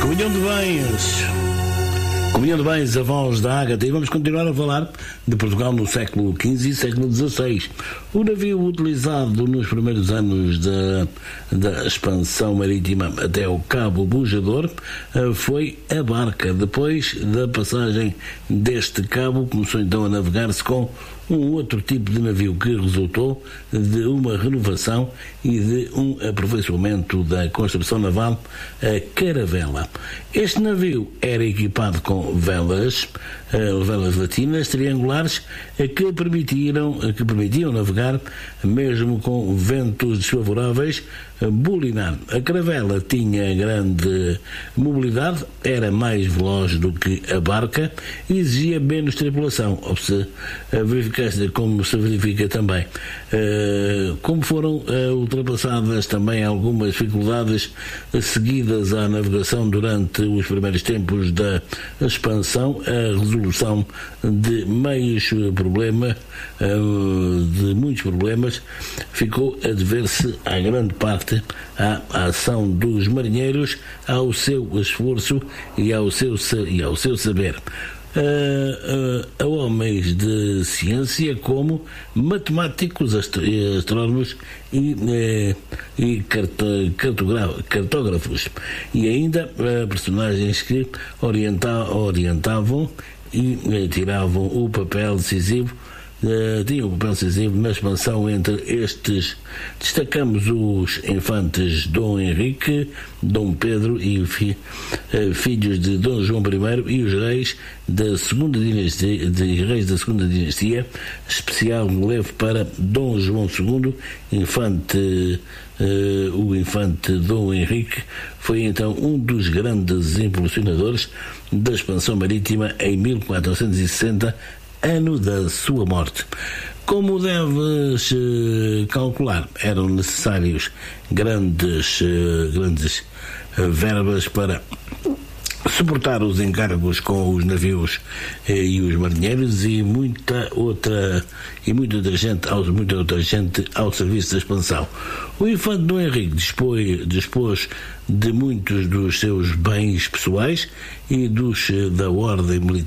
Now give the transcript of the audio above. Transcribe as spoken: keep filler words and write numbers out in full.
Comunhão de Bens. Comunhão de Bens, a voz da Ágata. E vamos continuar a falar de Portugal no século quinze e século dezasseis. O navio utilizado nos primeiros anos da, da expansão marítima até o Cabo Bujador foi a barca. Depois da passagem deste cabo, começou então a navegar-se com um outro tipo de navio que resultou de uma renovação e de um aperfeiçoamento da construção naval, a caravela. Este navio era equipado com velas, velas latinas triangulares que permitiram, que permitiam navegar mesmo com ventos desfavoráveis, bulinar. A caravela tinha grande mobilidade, era mais veloz do que a barca e exigia menos tripulação, ou se verificasse como se verifica também. Como foram ultrapassadas também algumas dificuldades seguidas à navegação durante os primeiros tempos da expansão, a resolução de meios problemas, de muitos problemas, ficou a dever-se à grande parte à ação dos marinheiros, ao seu esforço e ao seu, e ao seu saber. Uh, uh, a homens de ciência como matemáticos, astrónomos e, uh, e cartógrafos, e ainda uh, personagens que orienta, orientavam e uh, tiravam o papel decisivo Uh, tinha um papel decisivo na expansão entre estes. Destacamos os infantes Dom Henrique, Dom Pedro e fi, uh, filhos de Dom João I e os reis da segunda dinastia, de reis da segunda dinastia, especial relevo para Dom João segundo, infante, uh, o infante Dom Henrique foi então um dos grandes impulsionadores da expansão marítima em mil quatrocentos e sessenta, ano da sua morte. Como deves uh, calcular, eram necessários grandes, uh, grandes uh, verbas para suportar os encargos com os navios uh, e os marinheiros e muita outra e muita outra gente, ao, muita outra gente ao serviço da expansão. O infante Dom Henrique dispôs, dispôs de muitos dos seus bens pessoais e dos uh, da ordem militar